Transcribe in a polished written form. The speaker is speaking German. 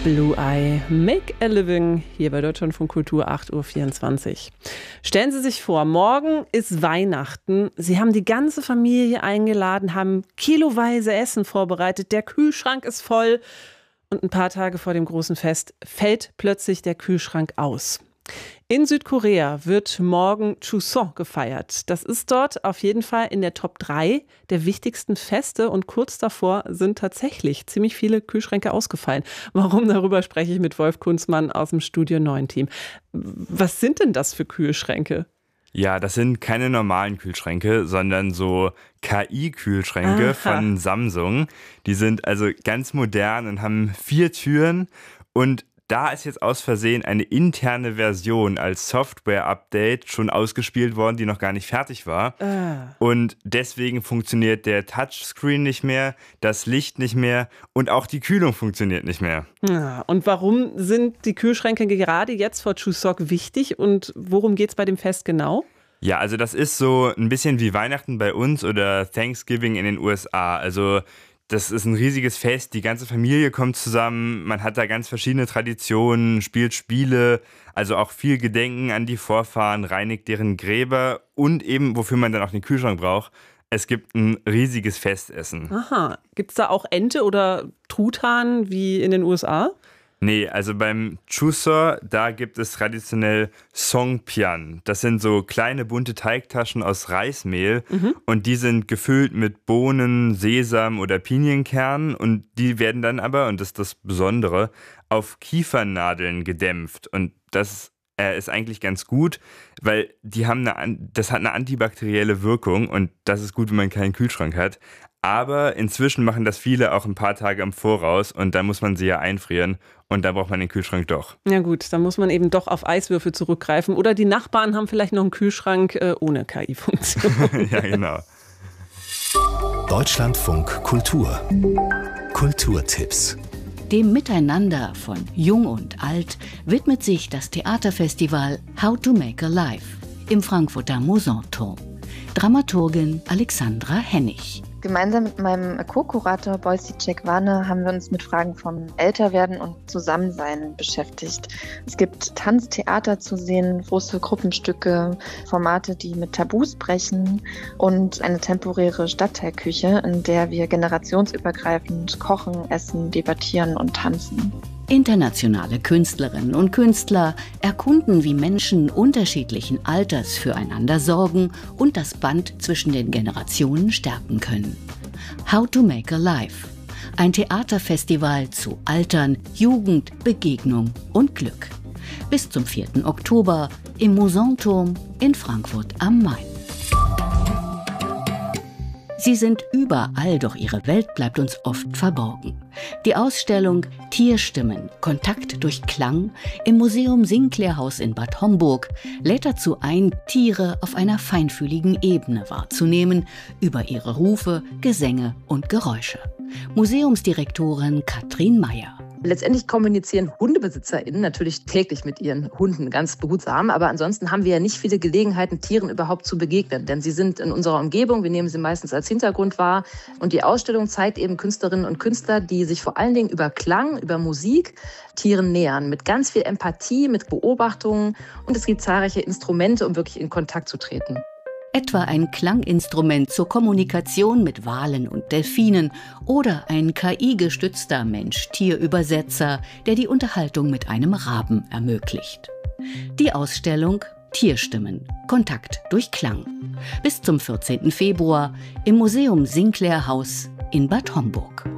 Blue Eye, Make a Living, hier bei Deutschlandfunk Kultur, 8.24 Uhr. Stellen Sie sich vor, morgen ist Weihnachten. Sie haben die ganze Familie eingeladen, haben kiloweise Essen vorbereitet, der Kühlschrank ist voll und ein paar Tage vor dem großen Fest fällt plötzlich der Kühlschrank aus. In Südkorea wird morgen Chuseok gefeiert. Das ist dort auf jeden Fall in der Top 3 der wichtigsten Feste und kurz davor sind tatsächlich ziemlich viele Kühlschränke ausgefallen. Warum? Darüber spreche ich mit Wolf Kunzmann aus dem Studio 9 Team. Was sind denn das für Kühlschränke? Ja, das sind keine normalen Kühlschränke, sondern so KI-Kühlschränke von Samsung. Die sind also ganz modern und haben 4 Türen und da ist jetzt aus Versehen eine interne Version als Software-Update schon ausgespielt worden, die noch gar nicht fertig war. Und deswegen funktioniert der Touchscreen nicht mehr, das Licht nicht mehr und auch die Kühlung funktioniert nicht mehr. Ja, und warum sind die Kühlschränke gerade jetzt vor Chuseok wichtig und worum geht es bei dem Fest genau? Ja, also das ist so ein bisschen wie Weihnachten bei uns oder Thanksgiving in den USA. Also das ist ein riesiges Fest, die ganze Familie kommt zusammen, man hat da ganz verschiedene Traditionen, spielt Spiele, also auch viel Gedenken an die Vorfahren, reinigt deren Gräber und eben, wofür man dann auch den Kühlschrank braucht, es gibt ein riesiges Festessen. Aha, gibt es da auch Ente oder Truthahn wie in den USA? Nee, also beim Chuseok, da gibt es traditionell Songpyeon. Das sind so kleine bunte Teigtaschen aus Reismehl und die sind gefüllt mit Bohnen, Sesam oder Pinienkernen und die werden dann aber, und das ist das Besondere, auf Kiefernadeln gedämpft und das ist eigentlich ganz gut, weil das hat eine antibakterielle Wirkung und das ist gut, wenn man keinen Kühlschrank hat. Aber inzwischen machen das viele auch ein paar Tage im Voraus und dann muss man sie ja einfrieren und da braucht man den Kühlschrank doch. Ja gut, dann muss man eben doch auf Eiswürfel zurückgreifen oder die Nachbarn haben vielleicht noch einen Kühlschrank ohne KI-Funktion. Ja, genau. Deutschlandfunk Kultur. Kulturtipps. Dem Miteinander von Jung und Alt widmet sich das Theaterfestival How to Make a Life im Frankfurter Musanturm. Dramaturgin Alexandra Hennig. Gemeinsam mit meinem Co-Kurator Boysi Warner haben wir uns mit Fragen vom Älterwerden und Zusammensein beschäftigt. Es gibt Tanztheater zu sehen, große Gruppenstücke, Formate, die mit Tabus brechen und eine temporäre Stadtteilküche, in der wir generationsübergreifend kochen, essen, debattieren und tanzen. Internationale Künstlerinnen und Künstler erkunden, wie Menschen unterschiedlichen Alters füreinander sorgen und das Band zwischen den Generationen stärken können. How to Make a Life. Ein Theaterfestival zu Altern, Jugend, Begegnung und Glück. Bis zum 4. Oktober im Musanturm in Frankfurt am Main. Sie sind überall, doch ihre Welt bleibt uns oft verborgen. Die Ausstellung Tierstimmen, Kontakt durch Klang im Museum Sinclair-Haus in Bad Homburg lädt dazu ein, Tiere auf einer feinfühligen Ebene wahrzunehmen, über ihre Rufe, Gesänge und Geräusche. Museumsdirektorin Katrin Meyer. Letztendlich kommunizieren HundebesitzerInnen natürlich täglich mit ihren Hunden ganz behutsam, aber ansonsten haben wir ja nicht viele Gelegenheiten, Tieren überhaupt zu begegnen, denn sie sind in unserer Umgebung, wir nehmen sie meistens als Hintergrund wahr und die Ausstellung zeigt eben Künstlerinnen und Künstler, die sich vor allen Dingen über Klang, über Musik Tieren nähern, mit ganz viel Empathie, mit Beobachtungen und es gibt zahlreiche Instrumente, um wirklich in Kontakt zu treten. Etwa ein Klanginstrument zur Kommunikation mit Walen und Delfinen oder ein KI-gestützter Mensch-Tier-Übersetzer, der die Unterhaltung mit einem Raben ermöglicht. Die Ausstellung Tierstimmen, Kontakt durch Klang. Bis zum 14. Februar im Museum Sinclair-Haus in Bad Homburg.